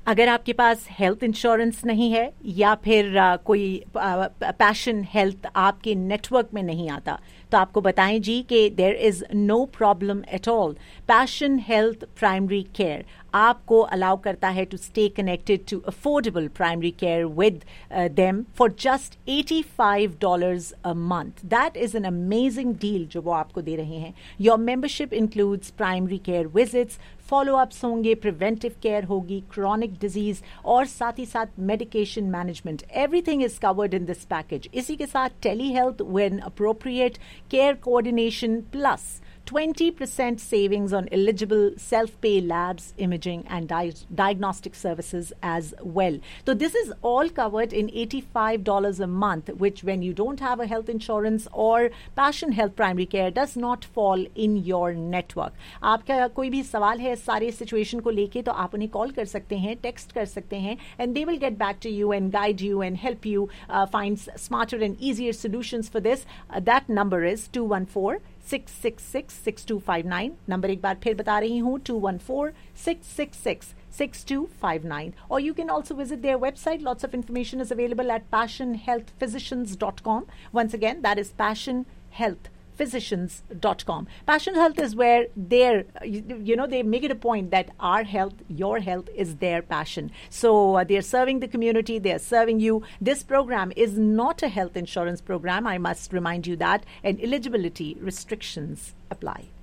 अगर आपके पास health insurance नहीं है या फिर कोई पैशन हेल्थ आपके नेटवर्क में नहीं आता, तो आपको बताएं जी कि there is no problem at all. Passion health primary care आपको अलाउ करता है to stay connected to affordable primary care with them for just $85 a month. That is an amazing deal जो वो आपको दे रहे हैं. Your membership includes primary care visits, follow-ups होंगे, preventive care होगी, क्रॉनिक डिजीज और साथ ही साथ medication management. Everything is covered in this package. इसी के साथ tele health when appropriate, care coordination plus 20% savings on eligible self-pay labs, imaging and diagnostic services as well. So this is all covered in $85 a month, which when you don't have a health insurance or Passion Health Primary Care does not fall in your network. आपका कोई भी सवाल है सारे situation को लेके तो आप उन्हें कॉल कर सकते हैं, टेक्स्ट कर सकते हैं, and they will get back to you and guide you and help you find smarter and easier solutions for this. That number is 214-666-6259. Number एक बार फिर बता रही हूँ, 214-666-6259. Or you can also visit their website. Lots of information is available at passionhealthphysicians.com. Once again, that is passionhealthphysicians.com. Passion Health is where they make it a point that our health, your health is their passion. So they're serving the community, they're serving you. This program is not a health insurance program. I must remind you that, and eligibility restrictions apply.